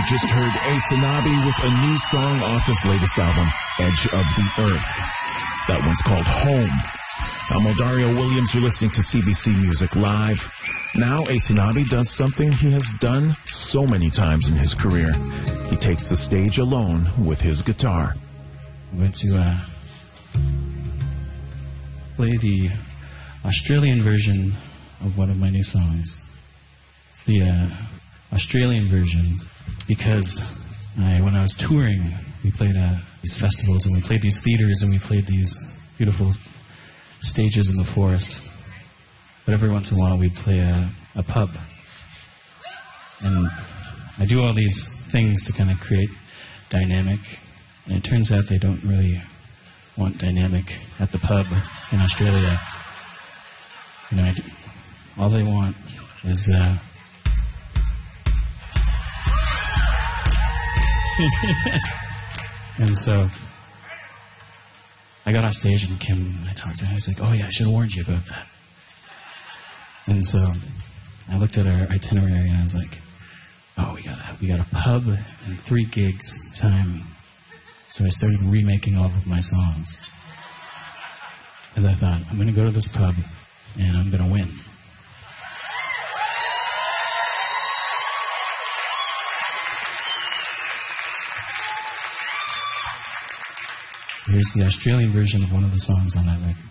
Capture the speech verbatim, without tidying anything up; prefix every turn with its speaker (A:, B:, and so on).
A: just heard Ace Anabi with a new song off his latest album, Edge of the Earth. That one's called Home. I'm Eldario Williams. You're listening to C B C Music Live. Now Ace Anabi does something he has done so many times in his career. He takes the stage alone with his guitar.
B: I'm going to uh, play the Australian version of one of my new songs. It's the uh, Australian version because I, when I was touring, we played uh, these festivals and we played these theaters and we played these beautiful stages in the forest. But every once in a while we'd play a, a pub. And I do all these things to kind of create dynamic. And it turns out they don't really want dynamic at the pub in Australia. You know, I do, all they want is uh, and so I got off stage and Kim, I talked to her. I was like, oh yeah, I should have warned you about that. And so I looked at our itinerary and I was like, oh, we got a, we got a pub and three gigs time. So I started remaking all of my songs. Because I thought, I'm going to go to this pub and I'm going to win. Here's the Australian version of one of the songs on that record.